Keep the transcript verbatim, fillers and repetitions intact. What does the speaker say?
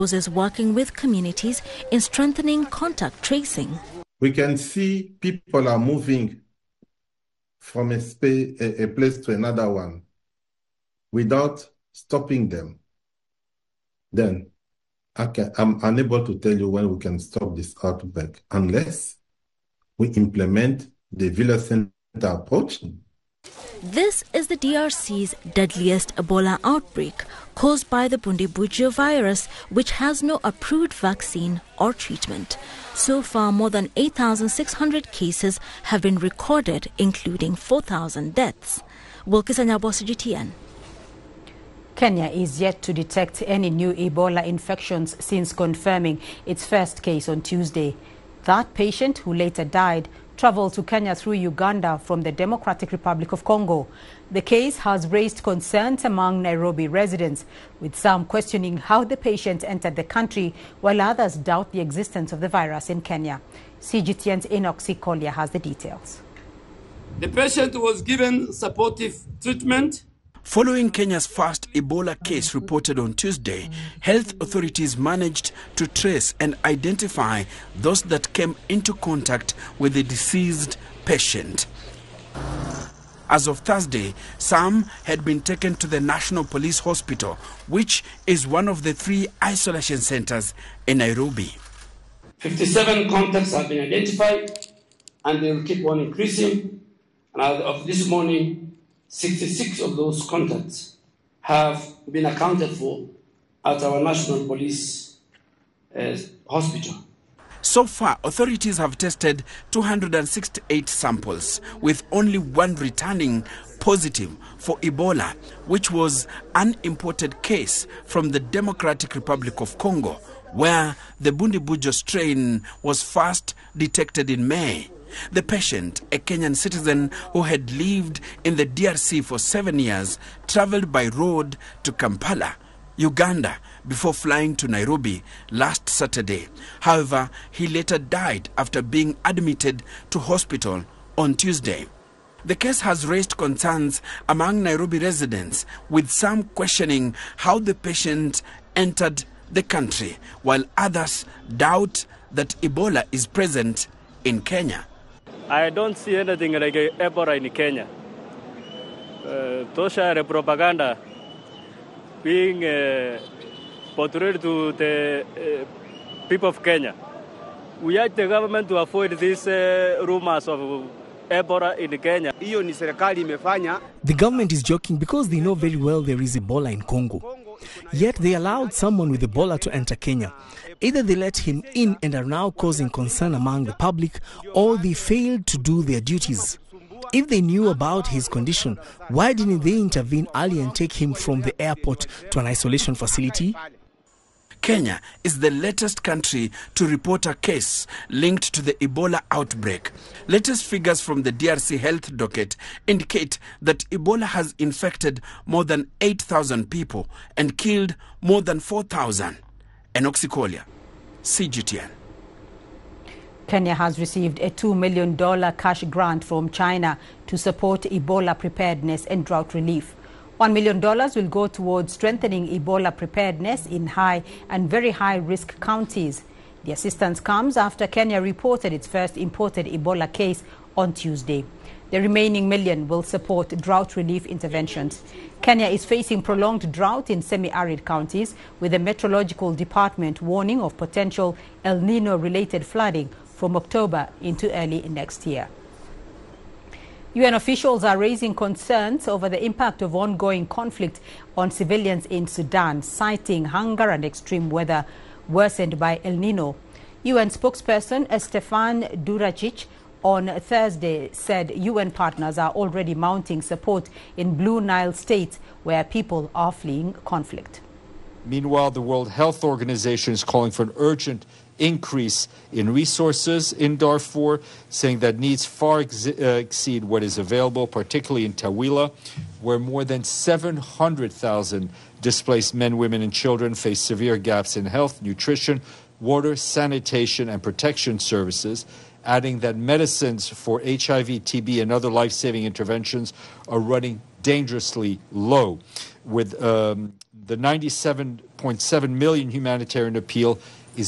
is working with communities in strengthening contact tracing. We can see people are moving from a, space, a, a place to another one without stopping them. Then I can, I'm unable to tell you when we can stop this outbreak unless we implement the village center approach. This is the D R C's deadliest Ebola outbreak caused by the Bundibugyo virus, which has no approved vaccine or treatment. So far, more than eight thousand six hundred cases have been recorded, including four thousand deaths. Wilkisanyabo, C G T N. Kenya is yet to detect any new Ebola infections since confirming its first case on Tuesday. That patient, who later died, traveled to Kenya through Uganda from the Democratic Republic of Congo. The case has raised concerns among Nairobi residents, with some questioning how the patient entered the country, while others doubt the existence of the virus in Kenya. C G T N's Enoch Sikolia has the details. The patient was given supportive treatment. Following Kenya's first Ebola case reported on Tuesday, health authorities managed to trace and identify those that came into contact with the deceased patient. As of Thursday, some had been taken to the National Police Hospital, which is one of the three isolation centers in Nairobi. fifty-seven contacts have been identified, and they will keep on increasing. And as of this morning, sixty-six of those contacts have been accounted for at our National Police uh, Hospital. So far, authorities have tested two hundred sixty-eight samples, with only one returning positive for Ebola, which was an imported case from the Democratic Republic of Congo, where the Bundibugyo strain was first detected in May. The patient, a Kenyan citizen who had lived in the D R C for seven years, traveled by road to Kampala, Uganda, before flying to Nairobi last Saturday. However, he later died after being admitted to hospital on Tuesday. The case has raised concerns among Nairobi residents, with some questioning how the patient entered the country, while others doubt that Ebola is present in Kenya. I don't see anything like Ebola in Kenya. Uh, Tosha propaganda being uh, portrayed to the uh, people of Kenya. We urge the government to avoid these uh, rumors of Ebola in Kenya. The government is joking because they know very well there is Ebola in Congo. Yet they allowed someone with Ebola to enter Kenya. Either they let him in and are now causing concern among the public, or they failed to do their duties. If they knew about his condition, why didn't they intervene early and take him from the airport to an isolation facility? Kenya is the latest country to report a case linked to the Ebola outbreak. Latest figures from the D R C health docket indicate that Ebola has infected more than eight thousand people and killed more than four thousand. Enoch Sikolia, C G T N. Kenya has received a two million dollars cash grant from China to support Ebola preparedness and drought relief. one million dollars will go towards strengthening Ebola preparedness in high and very high-risk counties. The assistance comes after Kenya reported its first imported Ebola case on Tuesday. The remaining million will support drought relief interventions. Kenya is facing prolonged drought in semi-arid counties, with the Meteorological Department warning of potential El Nino-related flooding from October into early next year. U N officials are raising concerns over the impact of ongoing conflict on civilians in Sudan, citing hunger and extreme weather worsened by El Nino. U N spokesperson Stefan Duracic on Thursday said U N partners are already mounting support in Blue Nile state, where people are fleeing conflict. Meanwhile, the World Health Organization is calling for an urgent increase in resources in Darfur, saying that needs far ex uh, exceed what is available, particularly in Tawila, where more than seven hundred thousand displaced men, women, and children face severe gaps in health, nutrition, water, sanitation, and protection services, adding that medicines for H I V, T B, and other life-saving interventions are running dangerously low. with um, the ninety-seven point seven million humanitarian appeal